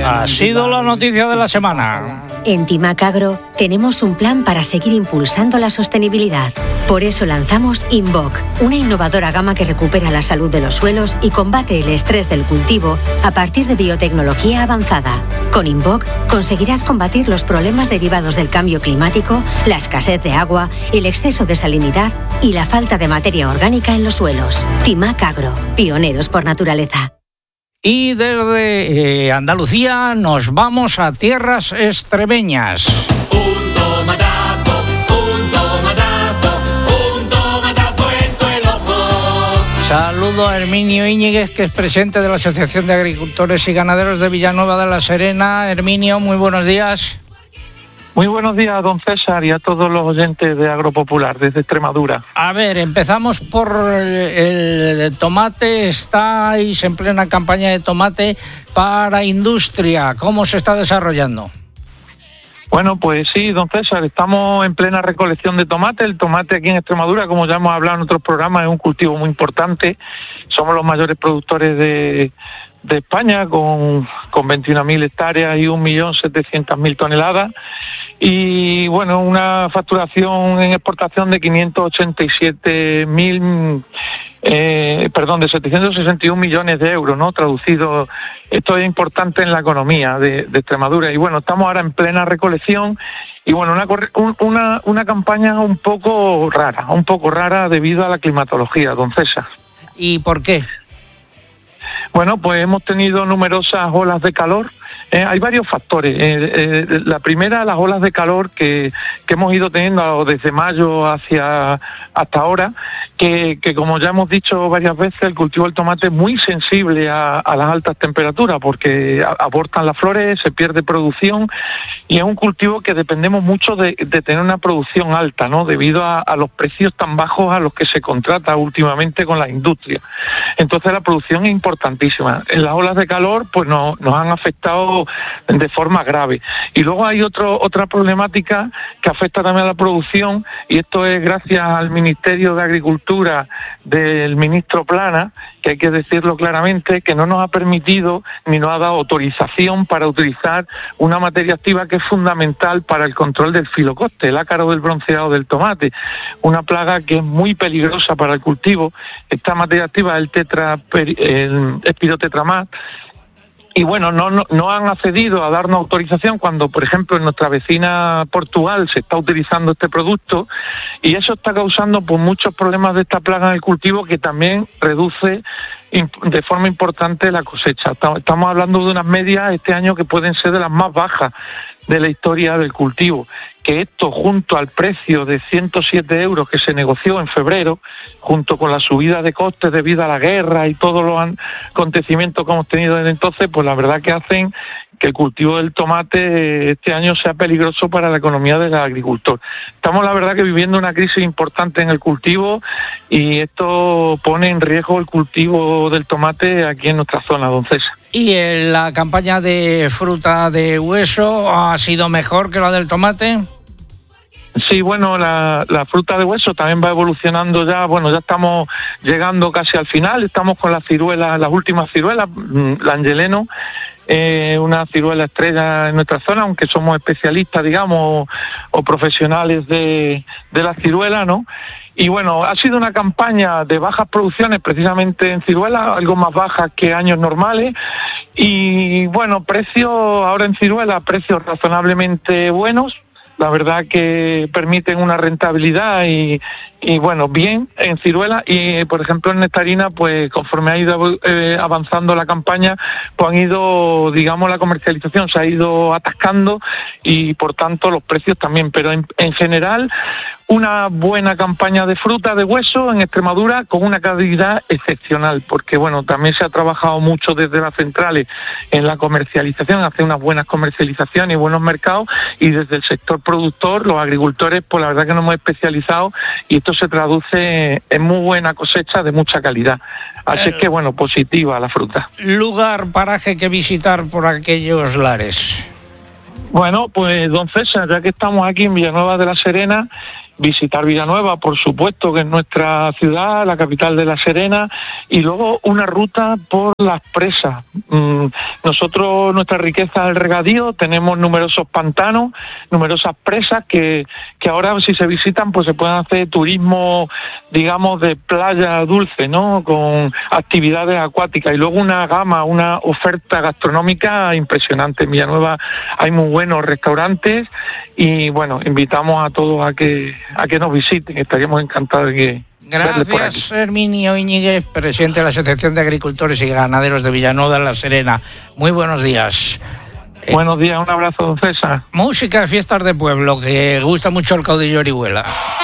Ha sido la noticia de la semana. En Timac Agro tenemos un plan para seguir impulsando la sostenibilidad. Por eso lanzamos Invoc, una innovadora gama que recupera la salud de los suelos y combate el estrés del cultivo a partir de biotecnología avanzada. Con Invoc conseguirás combatir los problemas derivados del cambio climático, la escasez de agua, el exceso de salinidad y la falta de materia orgánica en los suelos. Timac Agro, pioneros por naturaleza. Y desde Andalucía nos vamos a tierras extremeñas. Un tomatazo en tu ojo. Saludo a Herminio Íñiguez, que es presidente de la Asociación de Agricultores y Ganaderos de Villanueva de la Serena. Herminio, muy buenos días. Muy buenos días, don César, y a todos los oyentes de Agropopular desde Extremadura. A ver, empezamos por el tomate. Estáis en plena campaña de tomate para industria. ¿Cómo se está desarrollando? Bueno, pues sí, don César, estamos en plena recolección de tomate. El tomate aquí en Extremadura, como ya hemos hablado en otros programas, es un cultivo muy importante. Somos los mayores productores de España, con 21.000 hectáreas y 1.700.000 toneladas. Y bueno, una facturación en exportación de 761 millones de euros, ¿no? Traducido, esto es importante en la economía de Extremadura. Y bueno, estamos ahora en plena recolección. Y bueno, una campaña un poco rara debido a la climatología, don César. ¿Y por qué? Bueno, pues hemos tenido numerosas olas de calor. Hay varios factores. La primera, las olas de calor que hemos ido teniendo desde mayo hasta ahora, que como ya hemos dicho varias veces, el cultivo del tomate es muy sensible a las altas temperaturas, porque abortan las flores, se pierde producción, y es un cultivo que dependemos mucho de tener una producción alta, ¿no? Debido a los precios tan bajos a los que se contrata últimamente con la industria. Entonces la producción es importantísima. En las olas de calor pues nos han afectado de forma grave. Y luego hay otra problemática que afecta también a la producción, y esto es gracias al Ministerio de Agricultura del ministro Plana, que hay que decirlo claramente, que no nos ha permitido ni nos ha dado autorización para utilizar una materia activa que es fundamental para el control del filocoste, el ácaro del bronceado del tomate, una plaga que es muy peligrosa para el cultivo. Esta materia activa es el espirotetramat. Y bueno, no han accedido a darnos autorización cuando, por ejemplo, en nuestra vecina Portugal se está utilizando este producto, y eso está causando pues muchos problemas de esta plaga en el cultivo, que también reduce de forma importante la cosecha. Estamos hablando de unas medias este año que pueden ser de las más bajas de la historia del cultivo, que esto, junto al precio de 107 euros que se negoció en febrero, junto con la subida de costes debido a la guerra y todos los acontecimientos que hemos tenido desde entonces, pues la verdad que hacen que el cultivo del tomate este año sea peligroso para la economía del agricultor. Estamos, la verdad, que viviendo una crisis importante en el cultivo, y esto pone en riesgo el cultivo del tomate aquí en nuestra zona, don César. ¿Y la campaña de fruta de hueso ha sido mejor que la del tomate? Sí, bueno, la fruta de hueso también va evolucionando ya. Bueno, ya estamos llegando casi al final. Estamos con las ciruelas, las últimas ciruelas, la Angeleno, una ciruela estrella en nuestra zona, aunque somos especialistas, digamos, o profesionales de la ciruela, ¿no? Y bueno, ha sido una campaña de bajas producciones precisamente en ciruela, algo más bajas que años normales. Y bueno, precios ahora en ciruela, precios razonablemente buenos. La verdad que permiten una rentabilidad y bueno, bien en ciruela. Y por ejemplo en nectarina, pues conforme ha ido avanzando la campaña, pues han ido, digamos, la comercialización se ha ido atascando, y por tanto los precios también. Pero en general, una buena campaña de fruta de hueso en Extremadura, con una calidad excepcional, porque bueno, también se ha trabajado mucho desde las centrales en la comercialización, hacer unas buenas comercializaciones y buenos mercados, y desde el sector productor, los agricultores, pues la verdad que nos hemos especializado, y esto se traduce en muy buena cosecha de mucha calidad. Así es que bueno, positiva la fruta. ¿Lugar, paraje que visitar por aquellos lares? Bueno, pues don César, ya que estamos aquí en Villanueva de la Serena, visitar Villanueva, por supuesto, que es nuestra ciudad, la capital de La Serena, y luego una ruta por las presas. Nosotros, nuestra riqueza es el regadío, tenemos numerosos pantanos, numerosas presas que ahora, si se visitan, pues se pueden hacer turismo, digamos, de playa dulce, ¿no? Con actividades acuáticas, y luego una oferta gastronómica impresionante. En Villanueva hay muy buenos restaurantes y, bueno, invitamos a todos a que nos visiten. Estaríamos encantados de que... Gracias, Herminio Íñiguez, presidente de la Asociación de Agricultores y Ganaderos de Villanueva de La Serena. Muy buenos días. Buenos días, un abrazo, don César. Música de fiestas de pueblo, que gusta mucho el caudillo Orihuela.